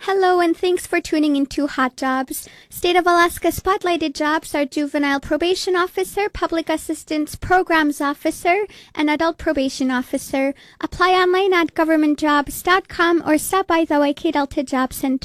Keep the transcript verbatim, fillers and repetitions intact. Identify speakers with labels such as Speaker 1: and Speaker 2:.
Speaker 1: Hello and thanks for tuning into Hot Jobs. State of Alaska spotlighted jobs are Juvenile Probation Officer, Public Assistance Programs Officer, and Adult Probation Officer. Apply online at government jobs dot com or stop by the Waikiki Delta Job Center.